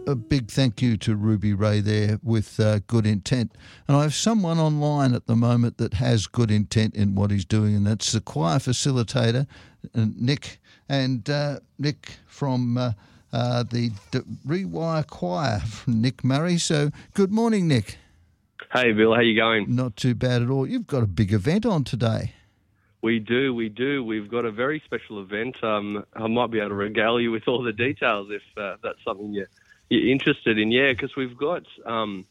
a big thank you to Ruby Ray there with Good Intent. And I have someone online at the moment that has good intent in what he's doing, and that's the choir facilitator, Nick. And Nick from the Rewire Choir, from Nick Murray. So good morning, Nick. Hey, Bill, how you going? Not too bad at all. You've got a big event on today. We do. We've got a very special event. I might be able to regale you with all the details if that's something you're interested in. Yeah, because we've got our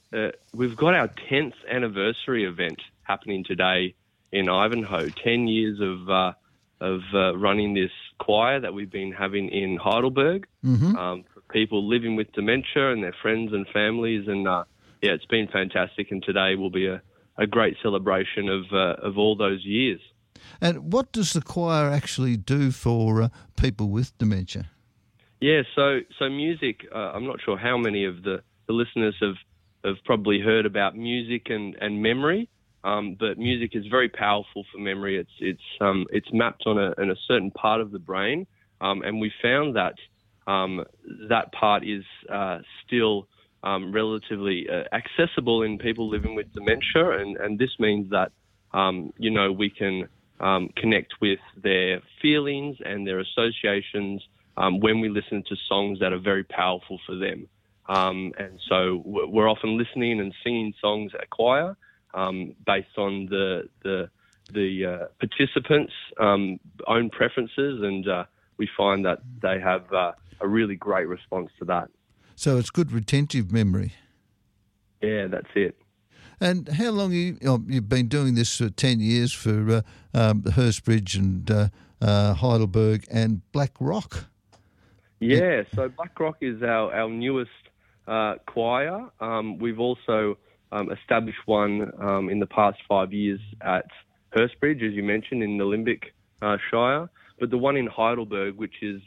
10th anniversary event happening today in Ivanhoe. 10 years of running this choir that we've been having in Heidelberg for people living with dementia and their friends and families. And yeah, it's been fantastic. And today will be a great celebration of all those years. And what does the choir actually do for people with dementia? Yeah, so music, I'm not sure how many of the listeners have probably heard about music and memory, but music is very powerful for memory. It's mapped on a certain part of the brain, and we found that that part is still relatively accessible in people living with dementia, and this means that, we can connect with their feelings and their associations when we listen to songs that are very powerful for them. And so we're often listening and singing songs at choir based on the participants' own preferences, and we find that they have a really great response to that. So it's good retentive memory. Yeah, that's it. And how long you've been doing this for 10 years for the Hurstbridge and Heidelberg and Black Rock? Yeah, so Black Rock is our newest choir. We've also established one in the past 5 years at Hurstbridge, as you mentioned, in the Limbic Shire. But the one in Heidelberg, which is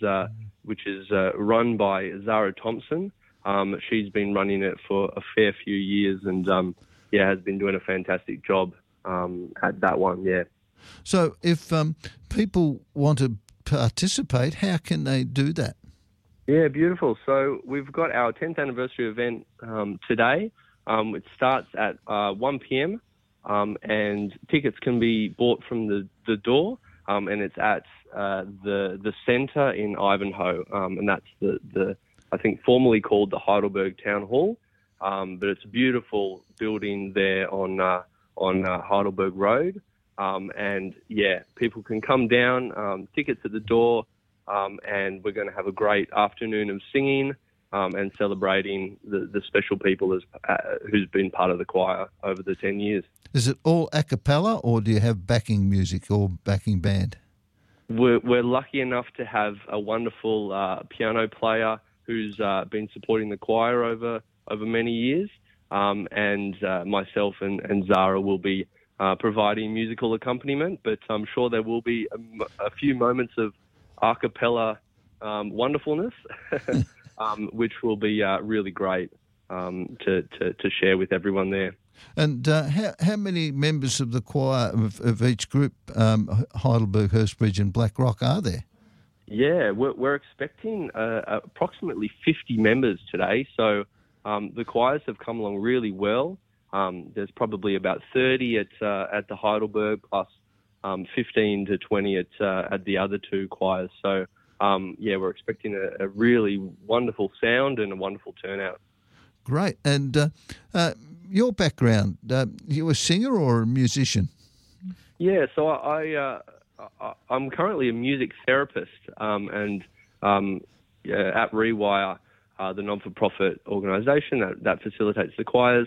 run by Zara Thompson, she's been running it for a fair few years and has been doing a fantastic job at that one, yeah. So if people want to participate, how can they do that? Yeah, beautiful. So we've got our 10th anniversary event today. It starts at 1 p.m. And tickets can be bought from the door, and it's at the centre in Ivanhoe, and that's the I think formerly called the Heidelberg Town Hall. But it's a beautiful building there on Heidelberg Road. And yeah, people can come down, tickets at the door, and we're going to have a great afternoon of singing and celebrating the special people who's been part of the choir over the 10 years. Is it all a cappella, or do you have backing music or backing band? We're lucky enough to have a wonderful piano player who's been supporting the choir over many years, and myself and Zara will be providing musical accompaniment, but I'm sure there will be a few moments of a cappella wonderfulness, which will be really great to share with everyone there. And how many members of the choir of each group, Heidelberg, Hurstbridge and Black Rock, are there? Yeah, we're expecting approximately 50 members today, so the choirs have come along really well. There's probably about 30 at the Heidelberg, plus 15 to 20 at the other two choirs. So, we're expecting a really wonderful sound and a wonderful turnout. Great. And your background, you a singer or a musician? Yeah, so I'm currently a music therapist, and at Rewire, the non-for-profit organisation that facilitates the choirs,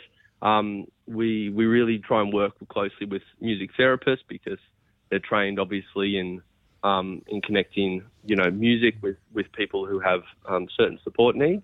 we really try and work closely with music therapists because they're trained, obviously, in connecting, music with people who have certain support needs.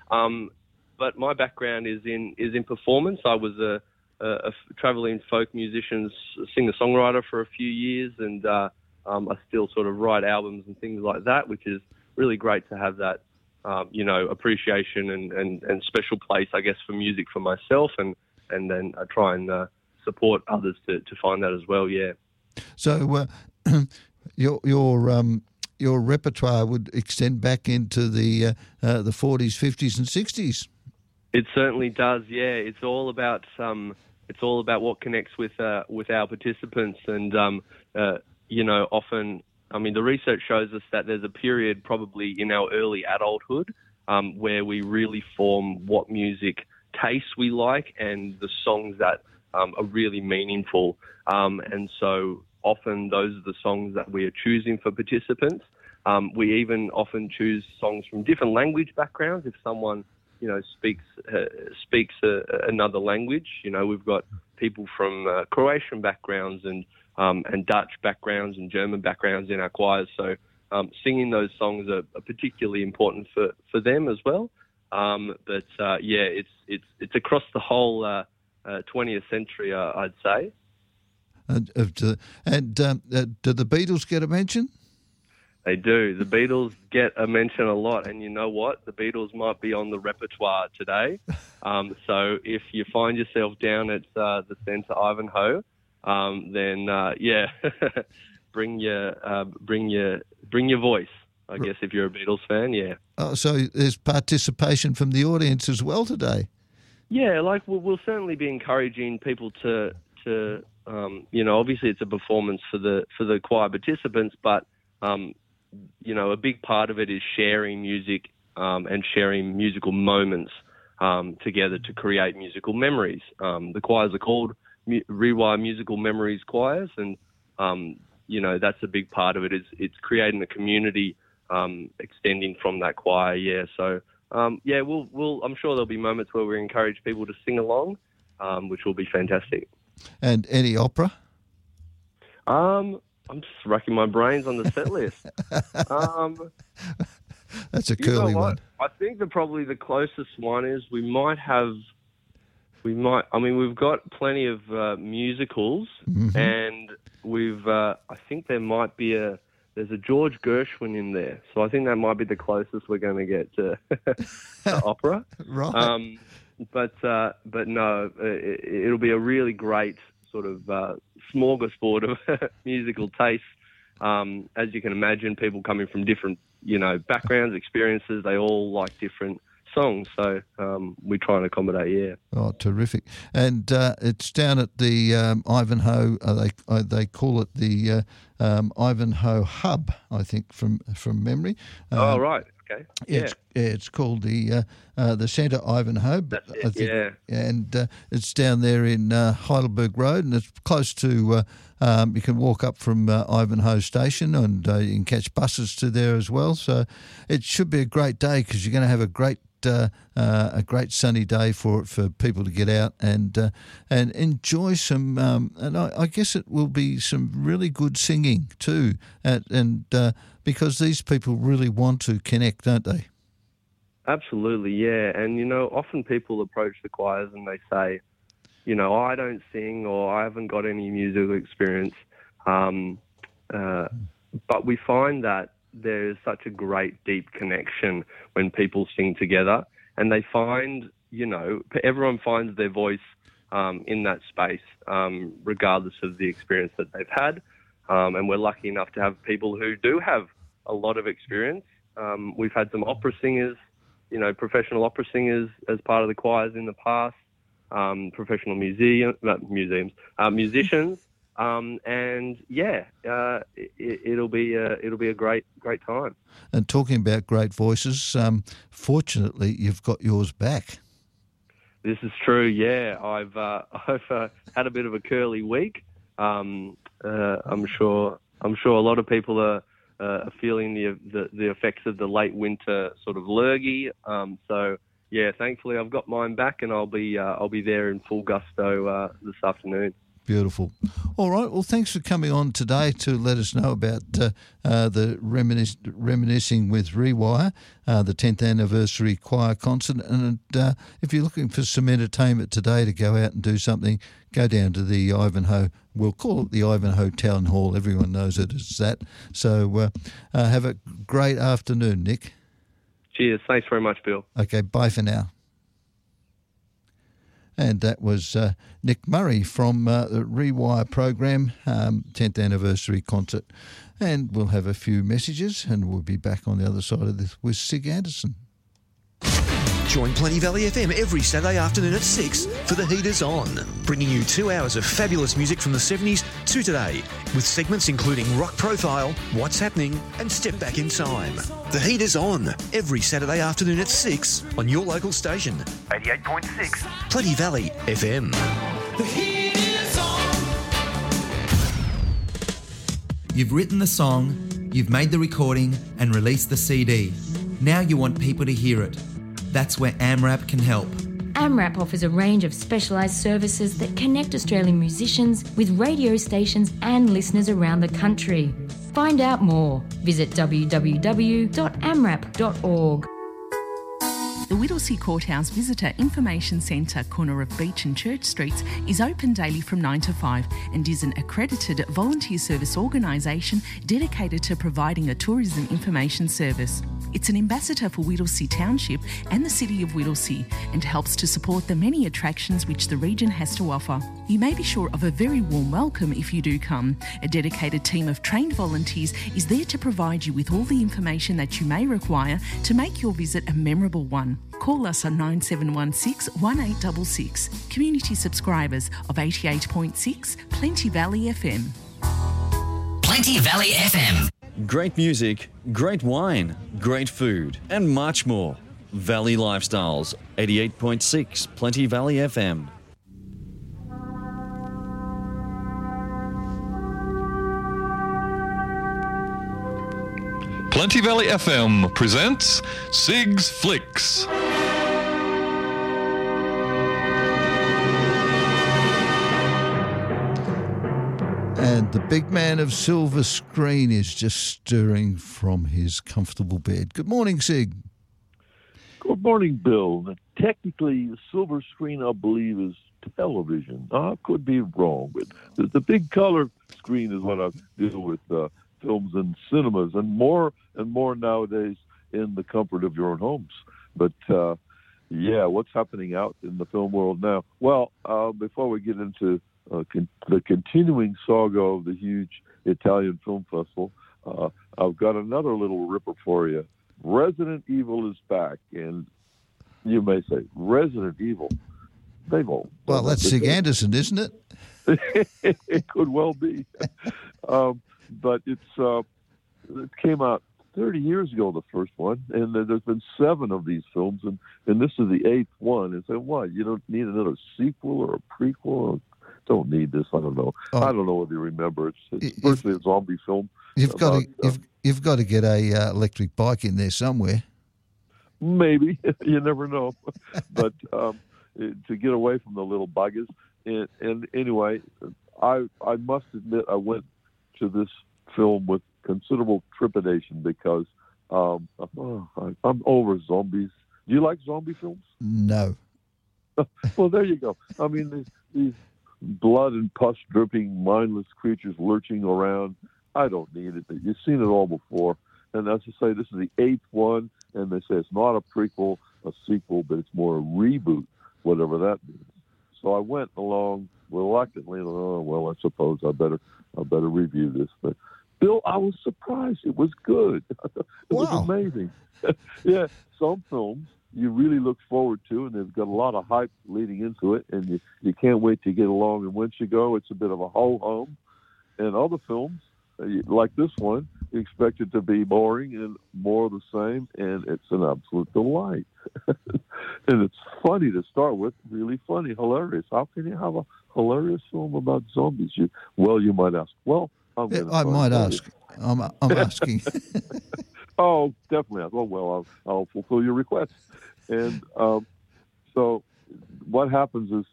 But my background is in performance. I was a travelling folk musician, singer-songwriter for a few years, and I still sort of write albums and things like that, which is really great to have that, appreciation and special place, I guess, for music for myself, and then I try and support others to find that as well. Yeah. So your your repertoire would extend back into the 40s, 50s, and 60s. It certainly does. Yeah, it's all about what connects with our participants, and often, I mean, the research shows us that there's a period probably in our early adulthood where we really form what music tastes we like and the songs that are really meaningful. And so often those are the songs that we are choosing for participants. We even often choose songs from different language backgrounds. If someone, speaks another language, we've got people from Croatian backgrounds and Dutch backgrounds and German backgrounds in our choirs. So singing those songs are particularly important for them as well. It's across the whole 20th century, I'd say. And do the Beatles get a mention? They do. The Beatles get a mention a lot, and you know what? The Beatles might be on the repertoire today. So if you find yourself down at the Centre Ivanhoe, then bring your voice. I guess if you're a Beatles fan, yeah. Oh, so there's participation from the audience as well today. Yeah, like we'll certainly be encouraging people to obviously it's a performance for the choir participants, but a big part of it is sharing music and sharing musical moments together to create musical memories. The choirs are called Rewire Musical Memories choirs, and that's a big part of it. It's creating a community extending from that choir. Yeah, so we'll I'm sure there'll be moments where we encourage people to sing along, which will be fantastic. And any opera? I'm just racking my brains on the set list. That's a curly one. I think probably the closest one is we've got plenty of musicals, mm-hmm. and I think there's a George Gershwin in there. So I think that might be the closest we're going to get to opera. Right. But no, it'll be a really great sort of smorgasbord of musical tastes. As you can imagine, people coming from different, backgrounds, experiences, they all like different songs. So we try and accommodate, yeah. Oh, terrific. And it's down at the Ivanhoe, they call it the Ivanhoe Hub, I think, from memory. Oh, right. Okay. Yeah. It's called the Centre Ivanhoe. That's it, I think, yeah. And it's down there in Heidelberg Road, and it's close to. You can walk up from Ivanhoe Station, and you can catch buses to there as well. So it should be a great day because you're going to have a great sunny day for people to get out and enjoy some. And I guess it will be some really good singing too, because these people really want to connect, don't they? Absolutely, yeah. And, often people approach the choirs and they say, I don't sing or I haven't got any musical experience. But we find that there is such a great, deep connection when people sing together, and they find, everyone finds their voice in that space, regardless of the experience that they've had. And we're lucky enough to have people who do have a lot of experience. We've had some opera singers, professional opera singers as part of the choirs in the past, professional musicians, and it'll be a great time. And talking about great voices, fortunately, you've got yours back. This is true. Yeah, I've had a bit of a curly week. I'm sure a lot of people are feeling the effects of the late winter sort of lurgy. So yeah, thankfully I've got mine back, and I'll be there in full gusto this afternoon. Beautiful. All right. Well, thanks for coming on today to let us know about the Reminiscing with Rewire, the 10th anniversary choir concert. And if you're looking for some entertainment today to go out and do something, go down to the Ivanhoe. We'll call it the Ivanhoe Town Hall. Everyone knows it as that. So have a great afternoon, Nick. Cheers. Thanks very much, Bill. Okay. Bye for now. And that was Nick Murray from the Rewire program, 10th anniversary concert. And we'll have a few messages and we'll be back on the other side of this with Sig Anderson. Join Plenty Valley FM every Saturday afternoon at 6 for The Heaters On, bringing you 2 hours of fabulous music from the 70s to today, with segments including Rock Profile, What's Happening and Step Back in Time. The Heaters On, every Saturday afternoon at 6 on your local station, 88.6 Plenty Valley FM. The Heaters On. You've written the song, you've made the recording and released the CD. Now you want people to hear it. That's where AMRAP can help. AMRAP offers a range of specialised services that connect Australian musicians with radio stations and listeners around the country. Find out more. Visit www.amrap.org. The Whittlesea Courthouse Visitor Information Centre, corner of Beach and Church Streets, is open daily from 9 to 5 and is an accredited volunteer service organisation dedicated to providing a tourism information service. It's an ambassador for Whittlesea Township and the City of Whittlesea and helps to support the many attractions which the region has to offer. You may be sure of a very warm welcome if you do come. A dedicated team of trained volunteers is there to provide you with all the information that you may require to make your visit a memorable one. Call us on 9716 1866. Community subscribers of 88.6 Plenty Valley FM. Plenty Valley FM. Great music, great wine, great food, and much more. Valley Lifestyles, 88.6 Plenty Valley FM. Plenty Valley FM presents Sig's Flicks. And the big man of silver screen is just stirring from his comfortable bed. Good morning, Sig. Good morning, Bill. Technically, the silver screen, I believe, is television. I could be wrong, but the big color screen is what I deal with films and cinemas, and more nowadays in the comfort of your own homes. But what's happening out in the film world now? Well, before we get into the continuing saga of the huge Italian film festival, I've got another little ripper for you. Resident Evil is back, and you may say, Resident Evil? They've all... Well, that's Sig Anderson, isn't it? It could well be. But it came out 30 years ago, the first one, and there's been 7 of these films, and this is the 8th one. And so, what, you don't need another sequel or a prequel? Don't need this. I don't know. I don't know if you remember. It's virtually a zombie film. You've got to get a electric bike in there somewhere. Maybe. You never know. But to get away from the little buggers. And anyway, I must admit I went to this film with considerable trepidation because I'm over zombies. Do you like zombie films? No. Well, there you go. I mean, these blood and pus dripping, mindless creatures lurching around. I don't need it. You've seen it all before. And as I say, this is the 8th one, and they say it's not a prequel, a sequel, but it's more a reboot, whatever that means. So I went along reluctantly. I suppose I better review this. But Bill, I was surprised. It was good. It was amazing. Yeah, some films you really look forward to, and they've got a lot of hype leading into it, and you can't wait to get along. And once you go, it's a bit of a ho-hum. And other films, like this one, you expect it to be boring and more of the same, and it's an absolute delight. And it's funny to start with, really funny, hilarious. How can you have a hilarious film about zombies? You might ask. Well, I might ask. I'm asking. Oh, definitely. I'll fulfill your request. And so what happens is,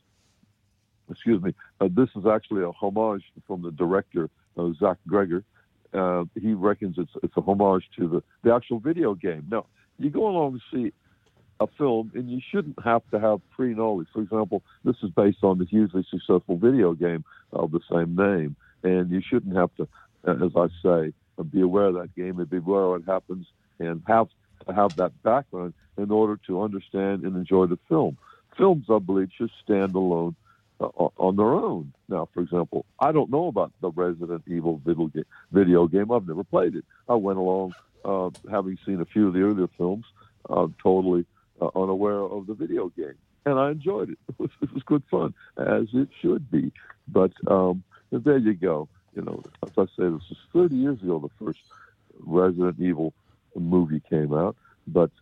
this is actually a homage from the director, Zach Greger. He reckons it's a homage to the actual video game. Now, you go along to see a film, and you shouldn't have to have pre-knowledge. For example, this is based on the hugely successful video game of the same name, and you shouldn't have to, as I say, be aware of that game and be aware of what happens and have to have that background in order to understand and enjoy the film. films, I believe, should stand alone on their own. Now, for example, I don't know about the Resident Evil video game. I've never played it. I went along, having seen a few of the earlier films, totally unaware of the video game. And I enjoyed it. It was good fun, as it should be. But there you go. You know, as I say, this was 30 years ago the first Resident Evil movie came out. But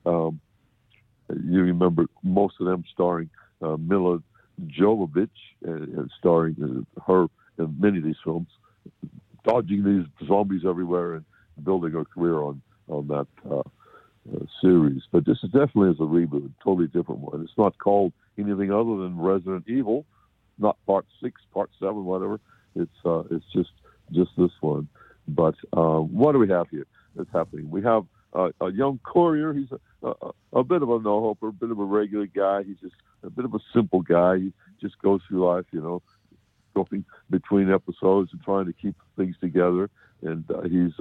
you remember most of them starring Mila Jovovich, and starring her in many of these films, dodging these zombies everywhere and building her career on that series. But this is definitely is a reboot, totally different one. It's not called anything other than Resident Evil, not Part 6, Part 7, whatever. It's just this one. But what do we have here that's happening? We have a young courier. He's a bit of a no-hoper, a bit of a regular guy. He's just a bit of a simple guy. He just goes through life, you know, going between episodes and trying to keep things together. And he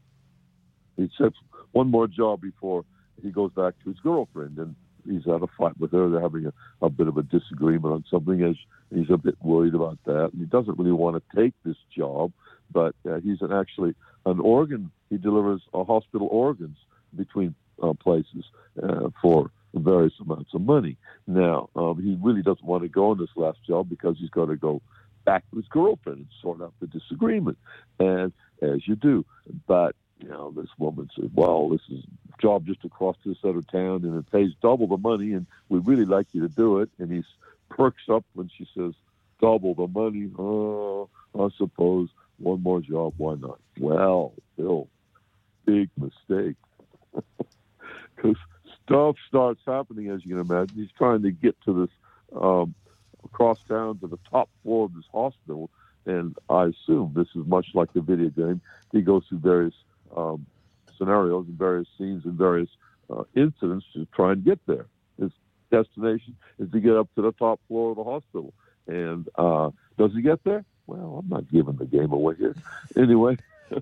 sets one more job before he goes back to his girlfriend. And he's had a fight with her. They're having a bit of a disagreement on something. As he's a bit worried about that. And he doesn't really want to take this job, but he's actually an organ. He delivers hospital organs between places for various amounts of money. Now, he really doesn't want to go on this last job because he's got to go back to his girlfriend and sort out the disagreement, and as you do. But, you know, this woman says, well, this is a job just across this other town, and it pays double the money, and we'd really like you to do it. And he perks up when she says, double the money? Oh, I suppose one more job, why not? Well, Bill, big mistake. Because stuff starts happening, as you can imagine. He's trying to get to this across town to the top floor of this hospital, and I assume this is much like the video game. He goes through various scenarios and various scenes and various incidents to try and get there. His destination is to get up to the top floor of the hospital. And does he get there? Well, I'm not giving the game away here. Anyway,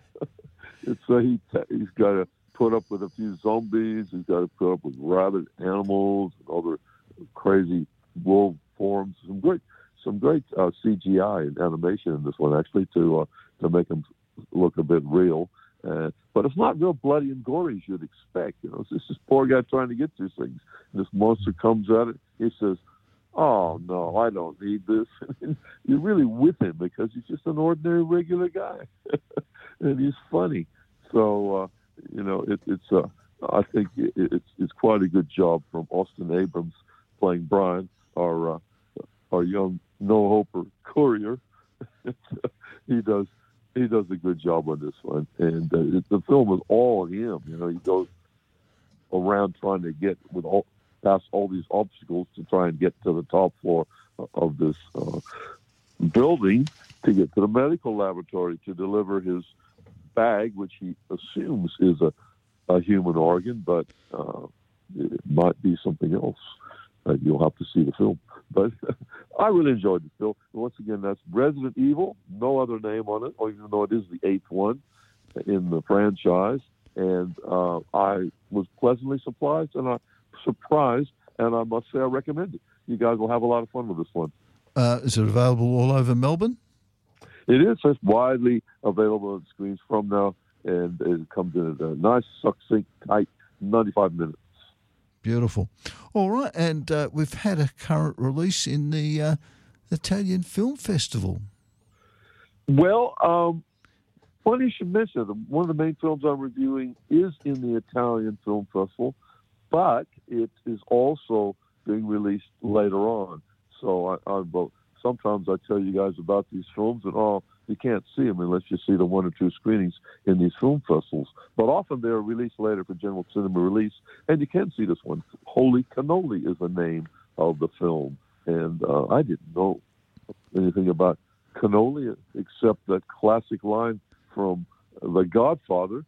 he's got to put up with a few zombies. He's got to put up with rabid animals and other crazy wolf forms. Some great CGI and animation in this one, actually, to make him look a bit real. But it's not real bloody and gory as you'd expect. You know, it's just this poor guy trying to get through things. And this monster comes at it. He says, "Oh no, I don't need this." And you're really with him because he's just an ordinary, regular guy, and he's funny. So you know, I think it's quite a good job from Austin Abrams playing Brian, our young no-hoper courier. He does a good job on this one, and the film is all him. You know, he goes around trying to get past all these obstacles to try and get to the top floor of this building to get to the medical laboratory to deliver his bag, which he assumes is a human organ, but it might be something else. You'll have to see the film. But I really enjoyed the film. And once again, that's Resident Evil, no other name on it, even though it is the 8th one in the franchise. And I was pleasantly surprised, and I must say I recommend it. You guys will have a lot of fun with this one. Is it available all over Melbourne? It is. It's widely available on screens from now, and it comes in a nice, succinct, tight 95 minutes. Beautiful. All right, and we've had a current release in the Italian Film Festival. Well, funny you should mention it. One of the main films I'm reviewing is in the Italian Film Festival, but it is also being released later on. So sometimes I tell you guys about these films, and you can't see them unless you see the 1 or 2 screenings in these film festivals. But often they're released later for general cinema release, and you can see this one. Holy Cannoli is the name of the film. And I didn't know anything about cannoli except that classic line from The Godfather,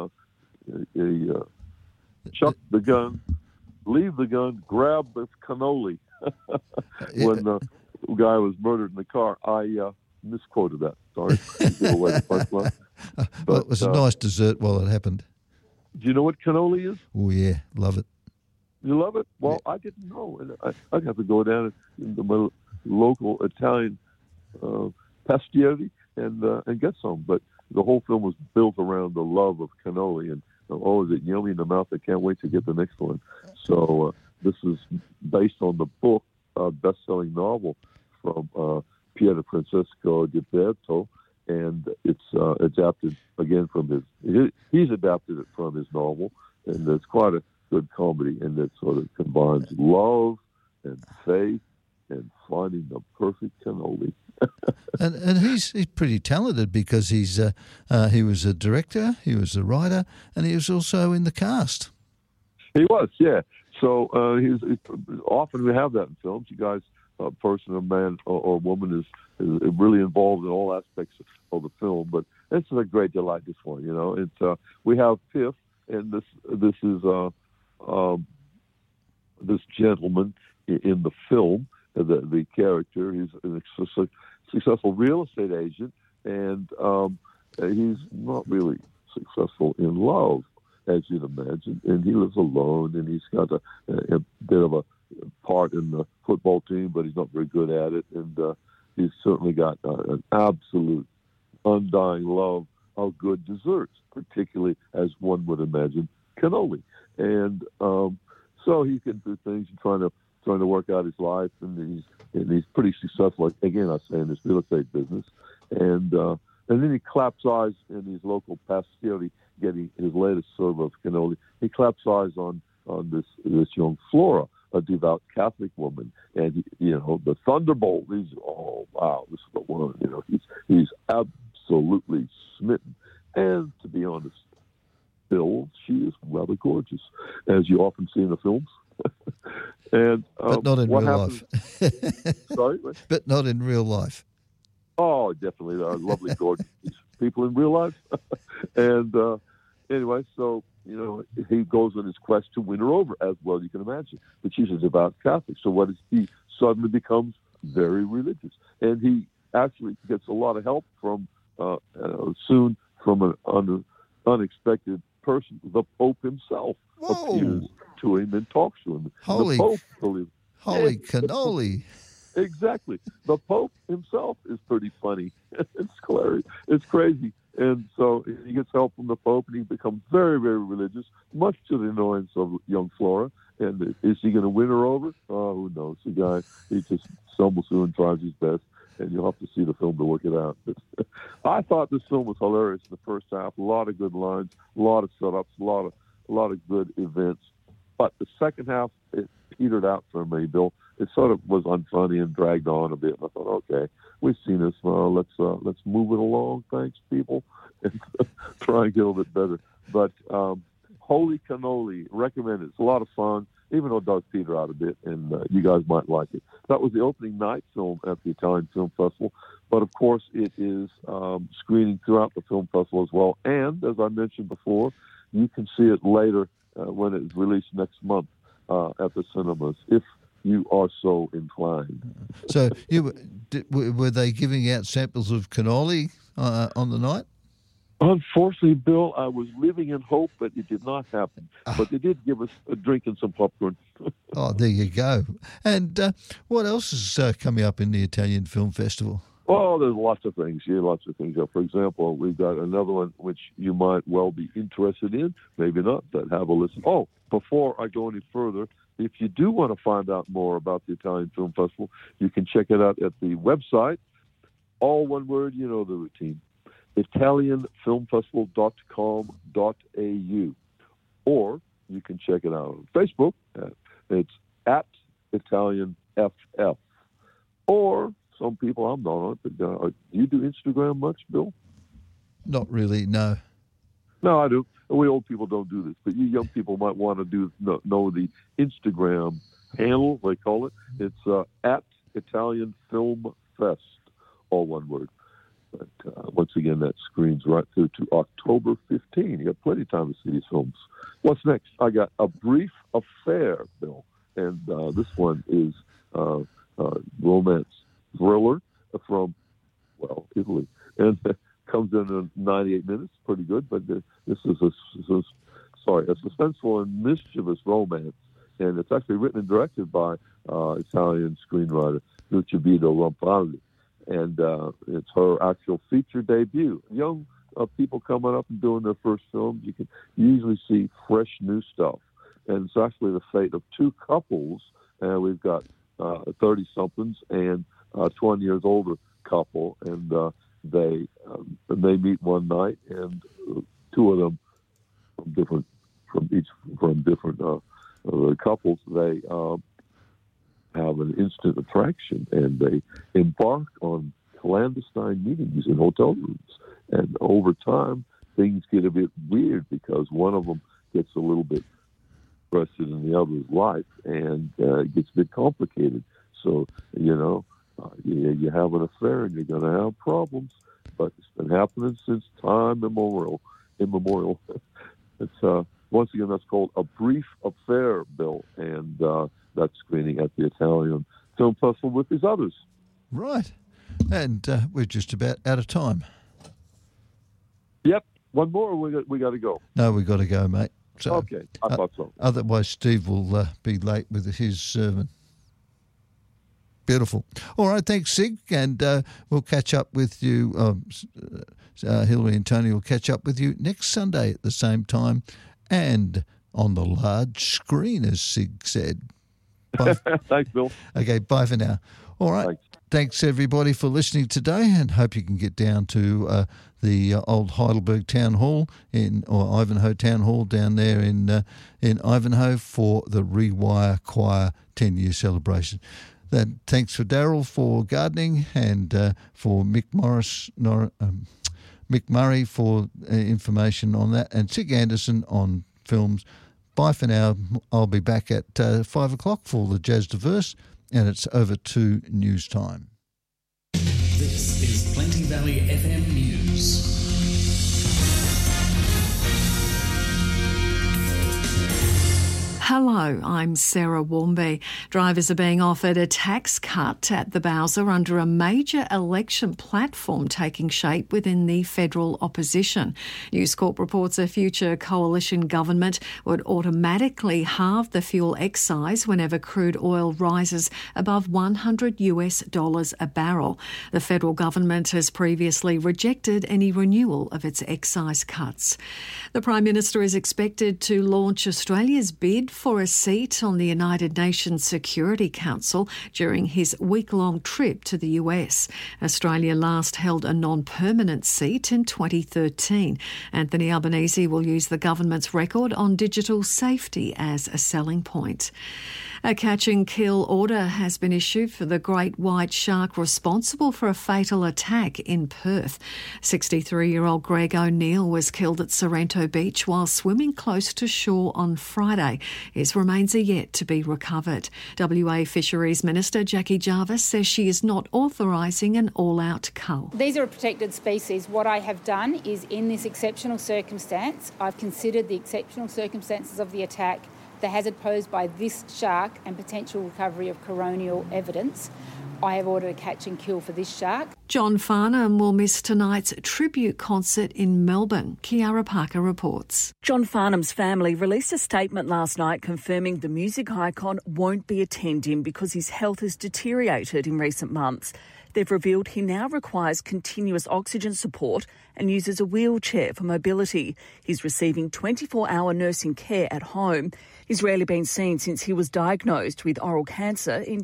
chuck the gun, leave the gun, grab the cannoli. When the guy was murdered in the car, I misquoted that. Sorry. Give away the punchline. Well, it was a nice dessert while it happened. Do you know what cannoli is? Oh, yeah. Love it. You love it? Well, I didn't know. And I'd have to go down into my local Italian pastieri and get some. But the whole film was built around the love of cannoli. And, is it yummy in the mouth? I can't wait to get the next one. So this is based on the book, best-selling novel from Piero Francesco Ghiberto. And it's adapted, again, from he's adapted it from his novel. And it's quite a good comedy, and it sort of combines love and faith and finding the perfect cannoli. and he's pretty talented because he was a director, he was a writer, and he was also in the cast. He was, yeah. So he's often we have that in films. You guys, a person, a man or woman is really involved in all aspects of the film. But this is a great delight. This one, it's we have Piff, and this is this gentleman in the film. The character, he's a successful real estate agent, and he's not really successful in love, as you'd imagine. And he lives alone, and he's got a bit of a part in the football team, but he's not very good at it. And he's certainly got an absolute undying love of good desserts, particularly, as one would imagine, cannoli. And so he can do things and trying to work out his life, and he's pretty successful. Again, I say, in this real estate business, and then he claps eyes in his local pastieri, getting his latest serve of cannoli. He claps eyes on this young Flora, a devout Catholic woman, and the thunderbolt. This is the one. He's absolutely smitten, and to be honest, Bill, she is rather gorgeous, as you often see in the films. And but not in real life. Sorry? But not in real life. Oh, definitely. There are lovely, gorgeous people in real life. And anyway, so, he goes on his quest to win her over, as well you can imagine. But she's a devout Catholic. So what is he? Suddenly becomes very religious. And he actually gets a lot of help from, soon, from an unexpected person. The Pope himself appears to him and talks to him. Holy cannoli. Exactly. The Pope himself is pretty funny. It's hilarious. It's crazy. And so he gets help from the Pope, and he becomes very, very religious, much to the annoyance of young Flora. And is he going to win her over? Oh, who knows? The guy, he just stumbles through and tries his best. And you'll have to see the film to work it out. But I thought this film was hilarious in the first half. A lot of good lines, a lot of setups, a lot of good events. But the second half, it petered out for me, Bill. It sort of was unfunny and dragged on a bit. And I thought, okay, we've seen this. Let's move it along, thanks, people, and try and get a little bit better. But Holy Cannoli, recommend it. It's a lot of fun, even though it does peter out a bit, and you guys might like it. That was the opening night film at the Italian Film Festival, but of course it is screening throughout the film festival as well. And as I mentioned before, you can see it later when it's released next month at the cinemas, if you are so inclined. So were they giving out samples of cannoli on the night? Unfortunately, Bill, I was living in hope, but it did not happen. But they did give us a drink and some popcorn. Oh, there you go. And what else is coming up in the Italian Film Festival? Oh, there's lots of things. Yeah, lots of things. For example, we've got another one which you might well be interested in, maybe not, but have a listen. Oh, before I go any further, if you do want to find out more about the Italian Film Festival, you can check it out at the website. All one word, you know the routine. ItalianFilmFestival.com.au, or you can check it out on Facebook. It's at ItalianFF. Or some people, I'm not on it, but do you do Instagram much, Bill? Not really, no. No, I do. We old people don't do this, but you young people might want to know the Instagram handle, they call it. It's at Italian Film Fest, all one word. But once again, that screens right through to October 15. You got plenty of time to see these films. What's next? I got A Brief Affair, Bill. And this one is romance thriller from, Italy. And comes in 98 minutes. Pretty good. But this is a suspenseful and mischievous romance and it's actually written and directed by Italian screenwriter Lucia Vito Rampalli, and it's her actual feature debut. Young people coming up and doing their first films, you can usually see fresh new stuff, and it's actually the fate of two couples. We've got 30-somethings and a 20 years older couple, and they meet one night, and two of them from different couples, they have an instant attraction, and they embark on clandestine meetings in hotel rooms. And over time, things get a bit weird because one of them gets a little bit interested in the other's life, and it gets a bit complicated. So, you have an affair and you're going to have problems, but it's been happening since time immemorial. It's once again, that's called A Brief Affair, Bill, and that's screening at the Italian Film Festival with his others. Right, and we're just about out of time. Yep, one more. We got to go. No, we got to go, mate. So, okay, I thought so. Otherwise, Steve will be late with his sermon. Beautiful. All right, thanks, Sig, and we'll catch up with you. Hilary and Tony will catch up with you next Sunday at the same time and on the large screen, as Sig said. Bye. Thanks, Bill. Okay, bye for now. All right. Thanks, everybody, for listening today, and hope you can get down to the old Heidelberg Town Hall or Ivanhoe Town Hall down there in Ivanhoe for the Rewire Choir 10-year celebration. Thanks for Daryl for gardening, and for Mick Murray for information on that, and Sig Anderson on films. Bye for now. I'll be back at 5 o'clock for the Jazz Diverse, and it's over to news time. This is Plenty Valley FM News. Hello, I'm Sarah Warmby. Drivers are being offered a tax cut at the Bowser under a major election platform taking shape within the federal opposition. News Corp reports a future coalition government would automatically halve the fuel excise whenever crude oil rises above $100 a barrel. The federal government has previously rejected any renewal of its excise cuts. The Prime Minister is expected to launch Australia's bid for a seat on the United Nations Security Council during his week-long trip to the US. Australia last held a non-permanent seat in 2013. Anthony Albanese will use the government's record on digital safety as a selling point. A catch-and-kill order has been issued for the great white shark responsible for a fatal attack in Perth. 63-year-old Greg O'Neill was killed at Sorrento Beach while swimming close to shore on Friday. His remains are yet to be recovered. WA Fisheries Minister Jackie Jarvis says she is not authorising an all-out cull. These are a protected species. What I have done is, in this exceptional circumstance, I've considered the exceptional circumstances of the attack, the hazard posed by this shark and potential recovery of coronial evidence. I have ordered a catch and kill for this shark. John Farnham will miss tonight's tribute concert in Melbourne. Kiara Parker reports. John Farnham's family released a statement last night confirming the music icon won't be attending because his health has deteriorated in recent months. They've revealed he now requires continuous oxygen support and uses a wheelchair for mobility. He's receiving 24-hour nursing care at home. He's rarely been seen since he was diagnosed with oral cancer in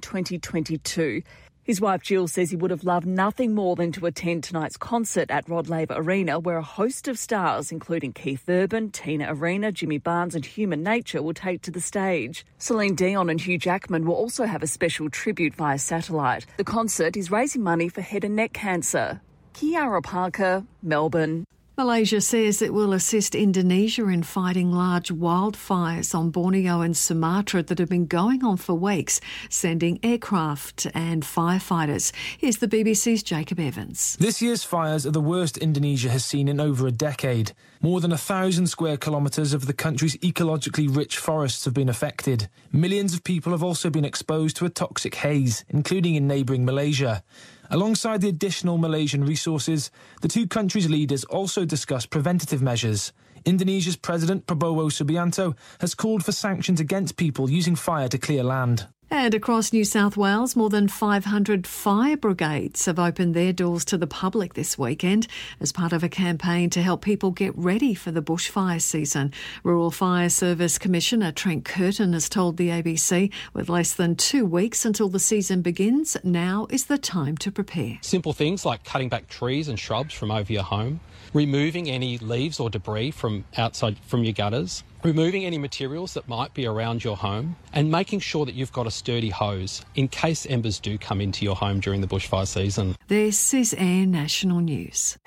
2022. His wife Jill says he would have loved nothing more than to attend tonight's concert at Rod Laver Arena, where a host of stars, including Keith Urban, Tina Arena, Jimmy Barnes and Human Nature, will take to the stage. Celine Dion and Hugh Jackman will also have a special tribute via satellite. The concert is raising money for head and neck cancer. Kiara Parker, Melbourne. Malaysia says it will assist Indonesia in fighting large wildfires on Borneo and Sumatra that have been going on for weeks, sending aircraft and firefighters. Here's the BBC's Jacob Evans. This year's fires are the worst Indonesia has seen in over a decade. More than 1,000 square kilometres of the country's ecologically rich forests have been affected. Millions of people have also been exposed to a toxic haze, including in neighbouring Malaysia. Alongside the additional Malaysian resources, the two countries' leaders also discussed preventative measures. Indonesia's President Prabowo Subianto has called for sanctions against people using fire to clear land. And across New South Wales, more than 500 fire brigades have opened their doors to the public this weekend as part of a campaign to help people get ready for the bushfire season. Rural Fire Service Commissioner Trent Curtin has told the ABC, with less than 2 weeks until the season begins, now is the time to prepare. Simple things like cutting back trees and shrubs from over your home, removing any leaves or debris from outside from your gutters, removing any materials that might be around your home, and making sure that you've got a sturdy hose in case embers do come into your home during the bushfire season. This is Air National News.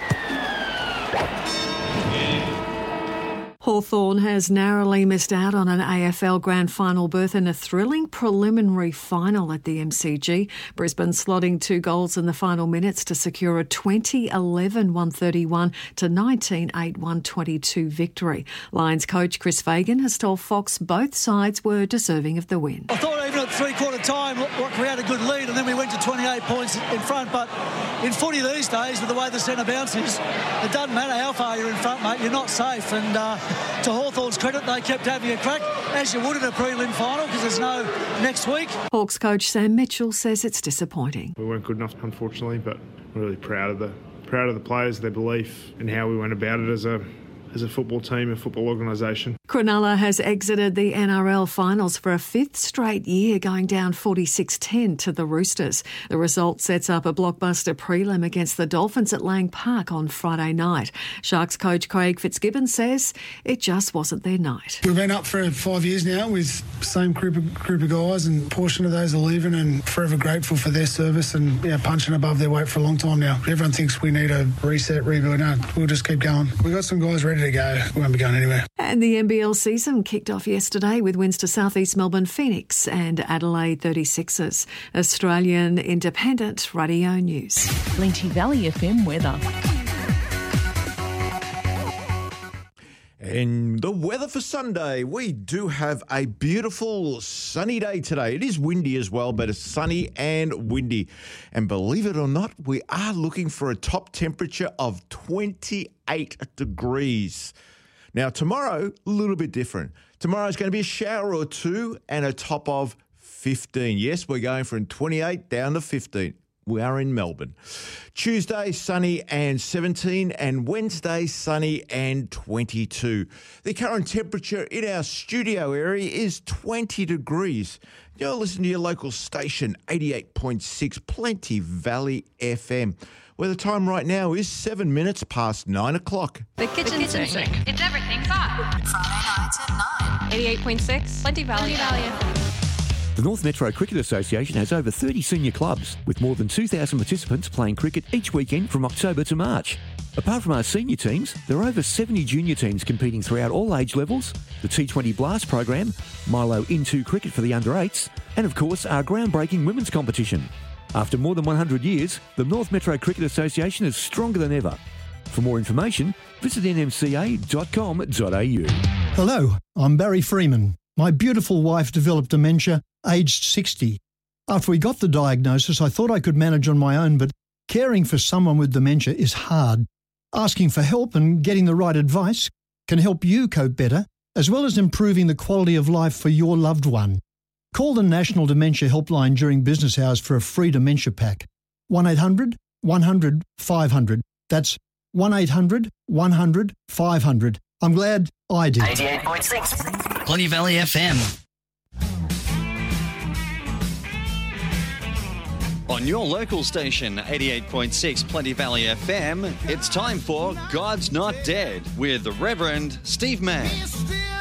Hawthorn has narrowly missed out on an AFL Grand Final berth in a thrilling preliminary final at the MCG. Brisbane slotting 2 goals in the final minutes to secure a 20-11 131 to 19-8 122 victory. Lions coach Chris Fagan has told Fox both sides were deserving of the win. I thought even at three-quarter time we had a good lead and then we went to 28 points in front, but in footy these days, with the way the centre bounces, it doesn't matter how far you're in front, mate, you're not safe. And to Hawthorn's credit, they kept having a crack, as you would in a prelim final, because there's no next week. Hawks coach Sam Mitchell says it's disappointing. We weren't good enough, unfortunately, but we're really proud of the players, their belief in how we went about it as a football team, a football organisation. Cronulla has exited the NRL finals for a 5th straight year, going down 46-10 to the Roosters. The result sets up a blockbuster prelim against the Dolphins at Lang Park on Friday night. Sharks coach Craig Fitzgibbon says it just wasn't their night. We've been up for 5 years now with the same group of guys, and a portion of those are leaving, and forever grateful for their service and punching above their weight for a long time now. Everyone thinks we need a reset, rebuild. No, we'll just keep going. We've got some guys ready to go. We won't be going anywhere. And the NBL season kicked off yesterday with wins to South East Melbourne Phoenix and Adelaide 36ers. Australian Independent Radio News. Plenty Valley FM weather. And the weather for Sunday, we do have a beautiful sunny day today. It is windy as well, but it's sunny and windy. And believe it or not, we are looking for a top temperature of 28 degrees. Now, tomorrow, a little bit different. Tomorrow is going to be a shower or two and a top of 15. Yes, we're going from 28 down to 15. We are in Melbourne. Tuesday, sunny and 17, and Wednesday, sunny and 22. The current temperature in our studio area is 20 degrees. You're listening to your local station, 88.6 Plenty Valley FM, where the time right now is 7 minutes past 9 o'clock. The kitchen sink. It's everything but. Friday nights at 9. 88.6 Plenty Valley FM. The North Metro Cricket Association has over 30 senior clubs, with more than 2,000 participants playing cricket each weekend from October to March. Apart from our senior teams, there are over 70 junior teams competing throughout all age levels, the T20 Blast program, Milo Into Cricket for the under-8s, and of course our groundbreaking women's competition. After more than 100 years, the North Metro Cricket Association is stronger than ever. For more information, visit nmca.com.au. Hello, I'm Barry Freeman. My beautiful wife developed dementia, aged 60. After we got the diagnosis, I thought I could manage on my own, but caring for someone with dementia is hard. Asking for help and getting the right advice can help you cope better, as well as improving the quality of life for your loved one. Call the National Dementia Helpline during business hours for a free dementia pack. 1-800-100-500. That's 1-800-100-500. I'm glad I did. 88.6 Plenty Valley FM. On your local station, 88.6 Plenty Valley FM, it's time for God's Not Dead with the Reverend Steve Mann.